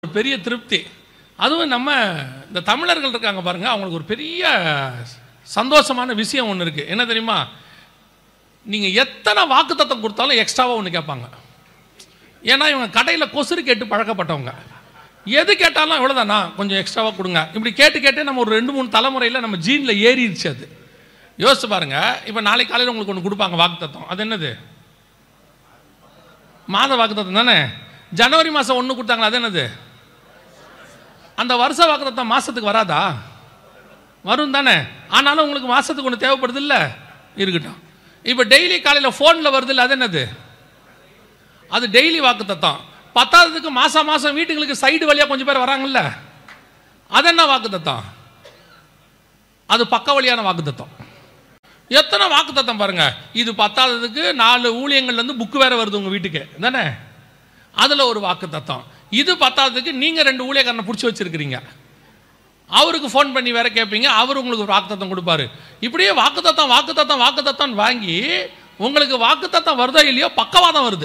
பெரிய திருப்தி. அதுவும் நம்ம இந்த தமிழர்கள் இருக்காங்க பாருங்க, அவங்களுக்கு ஒரு பெரிய சந்தோஷமான விஷயம் ஒன்று இருக்குது. என்ன தெரியுமா? நீங்கள் எத்தனை வாக்குத்தத்தம் கொடுத்தாலும் எக்ஸ்ட்ராவாக ஒன்று கேட்பாங்க. ஏன்னா இவங்க கடையில் கொசுறு கேட்டு பழக்கப்பட்டவங்க. எது கேட்டாலும் இவ்வளோதானா, கொஞ்சம் எக்ஸ்ட்ராவாக கொடுங்க. இப்படி கேட்டு கேட்டு நம்ம ஒரு 2-3 தலைமுறையில் நம்ம ஜீனில் ஏறிடுச்சு. அது யோசிச்சு பாருங்க. இப்போ நாளைக்கு காலையில் உங்களுக்கு ஒன்று கொடுப்பாங்க வாக்குத்தத்தம். அது என்னது? மாத வாக்குத்தத்தம் தானே. ஜனவரி மாதம் 1 கொடுத்தாங்களா, அது என்னது? அந்த வருஷ வாக்குத்தத்தம் மாதத்துக்கு வராதா? வரும் தானே. ஆனாலும் உங்களுக்கு மாதத்துக்கு ஒன்று தேவைப்படுது இல்லை? இருக்கட்டும். இப்போ டெய்லி காலையில் ஃபோனில் வருது இல்லை, அது என்னது? அது டெய்லி வாக்குத்தத்தம். 10ஆவதுக்கு மாதம் மாதம் வீட்டுங்களுக்கு சைடு வழியாக கொஞ்சம் பேர் வராங்கல்ல, அது என்ன வாக்குத்தத்தம்? அது பக்க வழியான வாக்குத்தத்தம். எத்தனை வாக்குத்தத்தம் பாருங்க. இது 10ஆவதுக்கு 4 ஊழியங்கள்லேருந்து புக்கு வேற வருது உங்கள் வீட்டுக்கு தானே, அதில் ஒரு வாக்குத்தத்தம். இது 10ஆவதுக்கு நீங்கள் 2 ஊழியக்காரனை பிடிச்சி வச்சிருக்கிறீங்க, அவருக்கு ஃபோன் பண்ணி வேற கேட்பீங்க, அவர் உங்களுக்கு ஒரு வாக்குத்தத்தம் கொடுப்பாரு. இப்படியே வாக்குத்தத்தம் வாக்குத்தத்தம் வாக்குத்தத்தம் வாங்கி உங்களுக்கு வாக்குத்தத்தம் வருதோ இல்லையோ பக்கவாதம் வருது.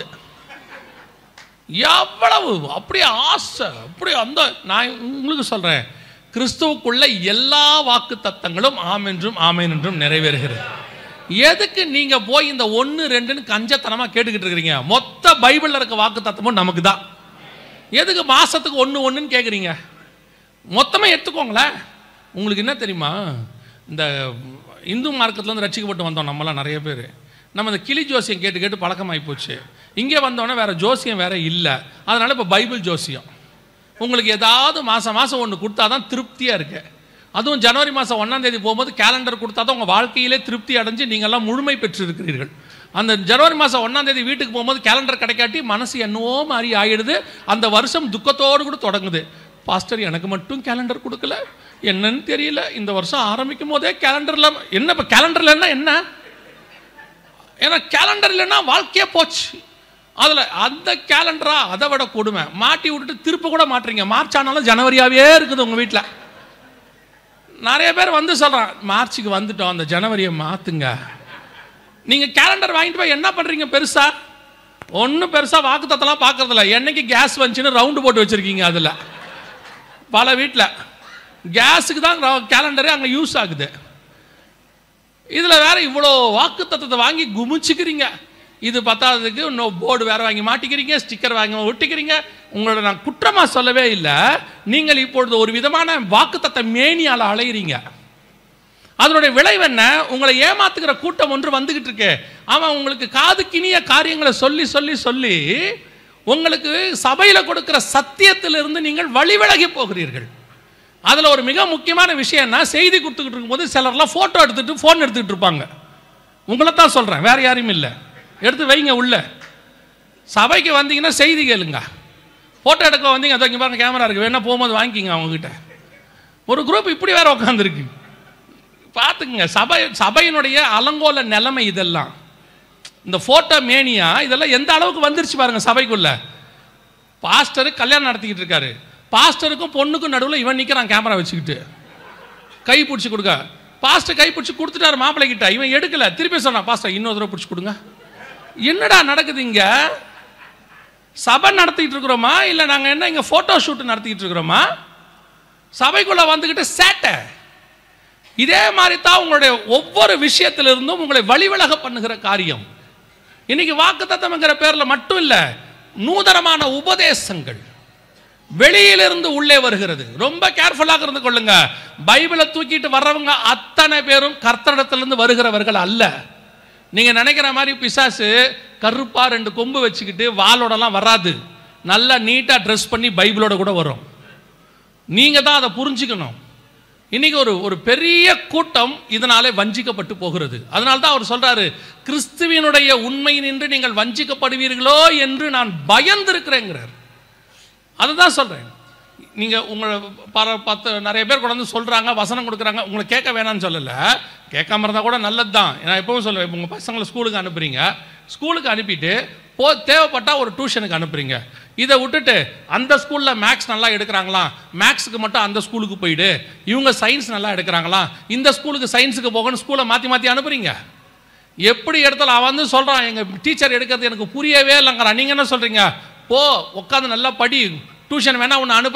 எவ்வளவு அப்படியே ஆசை, அப்படியே அந்த நான் உங்களுக்கு சொல்கிறேன், கிறிஸ்துவுக்குள்ள எல்லா வாக்கு தத்தங்களும் ஆம் என்றும் ஆமேன் என்றும் நிறைவேறுகிறது. எதுக்கு நீங்கள் போய் இந்த 1-2ன்னு கஞ்சத்தனமாக கேட்டுக்கிட்டு இருக்கிறீங்க? மொத்த பைபிளில் இருக்க வாக்கு தத்தமும் நமக்கு தான். எதுக்கு மாதத்துக்கு 1-1ன்னு கேட்குறீங்க? மொத்தமாக எடுத்துக்கோங்களேன். உங்களுக்கு என்ன தெரியுமா, இந்த இந்து மார்க்கத்துலேருந்து ரட்சிக்கப்பட்டு வந்தோம் நம்மளாம் நிறைய பேர். நம்ம இந்த கிளி ஜோசியம் கேட்டு கேட்டு பழக்கமாகி போச்சு. இங்கே வந்தோடனே வேறு ஜோசியம் வேறு இல்லை. அதனால் இப்போ பைபிள் ஜோசியம். உங்களுக்கு ஏதாவது மாதம் மாதம் ஒன்று கொடுத்தா தான் திருப்தியாக இருக்கு. அதுவும் ஜனவரி மாதம் 1ஆம் தேதி போகும்போது கேலண்டர் கொடுத்தா தான் உங்கள் வாழ்க்கையிலே திருப்தி அடைஞ்சு நீங்கள்லாம் முழுமை பெற்றிருக்கிறீர்கள். அந்த ஜனவரி மாதம் 1ஆம் தேதி வீட்டுக்கு போகும்போது கேலண்டர் கிடைக்காட்டி மனசு என்னவோ மாதிரி ஆகிடுது. அந்த வருஷம் துக்கத்தோடு கூட தொடங்குது. பாஸ்டர் எனக்கு மட்டும் கேலண்டர் கொடுக்கல, என்னன்னு தெரியல. இந்த வருஷம் ஆரம்பிக்கும் போதே கேலண்டரில் என்ன, இப்போ கேலண்டர்லன்னா என்ன? ஏன்னா கேலண்டர் இல்லைன்னா வாழ்க்கையே போச்சு. அதில் அந்த கேலண்டரா அதை விட கொடுமை. மாட்டி விட்டுட்டு திருப்ப கூட மாட்டுறீங்க. மார்ச் ஆனாலும் ஜனவரியாகவே இருக்குது உங்கள் வீட்டில். நிறைய பேர் வந்து சொல்கிறான், மார்ச்சுக்கு வந்துட்டோம், அந்த ஜனவரியை மாற்றுங்க. நீங்கள் கேலண்டர் வாங்கிட்டு போய் என்ன பண்ணுறீங்க? பெருசாக ஒன்றும் பெருசாக வாக்குத்தத்தெல்லாம் பார்க்கறதில்ல. என்னைக்கு கேஸ் வந்துச்சுன்னு ரவுண்டு போட்டு வச்சுருக்கீங்க. அதில் பல வீட்டில் கேஸுக்கு தான் கேலண்டரே அங்கே யூஸ் ஆகுது. இதில் வேற இவ்வளோ வாக்குத்தத்தத்தை வாங்கி குமிச்சுக்கிறீங்க. இது 10ஆவதுக்கு இன்னும் போர்டு வேறு வாங்கி மாட்டிக்கிறீங்க, ஸ்டிக்கர் வாங்கி ஒட்டிக்கிறீங்க. உங்களோட நான் குற்றமாக சொல்லவே இல்லை. நீங்கள் இப்பொழுது ஒரு விதமான வாக்குத்தத்த மேனியால் அலைகிறீங்க. அதனுடைய விளைவு என்ன? உங்களை ஏமாத்துக்கிற கூட்டம் ஒன்று வந்துகிட்டு இருக்கு. அவன் உங்களுக்கு காதுக்கினிய காரியங்களை சொல்லி சொல்லி சொல்லி உங்களுக்கு சபையில் கொடுக்கிற சத்தியத்திலிருந்து நீங்கள் வழிவிலகி போகிறீர்கள். அதில் ஒரு மிக முக்கியமான விஷயம் என்ன, செய்தி கொடுத்துக்கிட்டு இருக்கும்போது சிலர்லாம் ஃபோட்டோ எடுத்துகிட்டு ஃபோன் எடுத்துக்கிட்டு இருப்பாங்க. உங்களை தான் சொல்கிறேன், வேறு யாரையும் இல்லை. எடுத்து வைங்க உள்ள. சபைக்கு வந்தீங்கன்னா செய்தி கேளுங்க. ஃபோட்டோ எடுக்க வந்தீங்க, அதை இங்கே பாருங்க கேமரா இருக்குது, வேணா போகும்போது வாங்கிக்கிங்க. அவங்ககிட்ட ஒரு குரூப் இப்படி வேற உட்காந்துருக்கு. பார்த்துக்குங்க. சபையினுடைய அலங்கோல நிலைமை இதெல்லாம். இந்த ஃபோட்டோ மேனியா இதெல்லாம் எந்த அளவுக்கு வந்துருச்சு பாருங்க சபைக்குள்ள. பாஸ்டரு கல்யாணம் நடத்திக்கிட்டு இருக்காரு, பாஸ்டருக்கும் பொண்ணுக்கும் நடுவில் இவன் நிற்கிறான் கேமரா வச்சுக்கிட்டு, கை பிடிச்சி கொடுக்க. பாஸ்டர் கை பிடிச்சி கொடுத்துட்டாரு மாப்பிள்ளை கிட்ட, இவன் எடுக்கல. திருப்பி சொன்னான், பாஸ்டர் இன்னொரு தடவை பிடிச்சி கொடுங்க. என்னடா நடக்குது இங்க? சபை நடத்திக்கிட்டு இருக்கிறோமா இல்லை நாங்கள் என்ன இங்கே ஃபோட்டோ ஷூட் நடத்திக்கிட்டு இருக்கிறோமா? சபைக்குள்ள வந்துக்கிட்டு சேட்டை. இதே மாதிரி தான் உங்களுடைய ஒவ்வொரு விஷயத்திலிருந்தும் உங்களை வழிவிலக பண்ணுகிற காரியம். இன்னைக்கு வாக்குத்தத்தம்ங்கிற பேரில் மட்டும் இல்லை, நூதனமான உபதேசங்கள் வெளியிலிருந்து உள்ளே வருகிறது. ரொம்ப கேர்ஃபுல்லாக இருந்து கொள்ளுங்க. பைபிளை தூக்கிட்டு வர்றவங்க அத்தனை பேரும் கர்த்தரிடத்திலிருந்து வருகிறவர்கள் அல்ல. நீங்க நினைக்கிற மாதிரி பிசாசு கருப்பா 2 கொம்பு வச்சுக்கிட்டு வாளோடலாம் வராது. நல்லா நீட்டா ட்ரெஸ் பண்ணி பைபிளோட கூட வரும். நீங்க தான் அதை புரிஞ்சுக்கணும். இன்னைக்கு ஒரு பெரிய கூட்டம் இதனாலே வஞ்சிக்கப்பட்டு போகிறது. அதனால தான் அவர் சொல்றாரு, கிறிஸ்துவினுடைய உண்மை நின்று நீங்கள் வஞ்சிக்கப்படுவீர்களோ என்று நான் பயந்திருக்கிறேங்கிறார். அதுதான் சொல்கிறேன். நீங்கள் உங்களை நிறைய பேர் கூட வந்து சொல்கிறாங்க, வசனம் கொடுக்குறாங்க, உங்களை கேட்க வேணான்னு சொல்லலை. கேட்காம இருந்தால் கூட நல்லது தான். நான் எப்பவும் சொல்லுவேன், உங்கள் பசங்களை ஸ்கூலுக்கு அனுப்புறீங்க, ஸ்கூலுக்கு அனுப்பிட்டு தேவைப்பட்டால் ஒரு டியூஷனுக்கு அனுப்புறீங்க. இதை விட்டுட்டு அந்த ஸ்கூலில் மேக்ஸ் நல்லா எடுக்கிறாங்களாம், மேக்ஸுக்கு மட்டும் அந்த ஸ்கூலுக்கு போயிடு. இவங்க சயின்ஸ் நல்லா எடுக்கிறாங்களாம், இந்த ஸ்கூலுக்கு சயின்ஸுக்கு போகணும்னு ஸ்கூலை மாற்றி மாற்றி அனுப்புறீங்க. எப்படி எடுத்தாலும் அவன் வந்து சொல்கிறான், எங்கள் டீச்சர் எடுக்கிறது எனக்கு புரியவே இல்லைங்கிறான். நீங்கள் என்ன சொல்கிறீங்க? போ உட்காந்து நல்லா படி, டியூஷன் வேணா ஒன்று அனுப்ப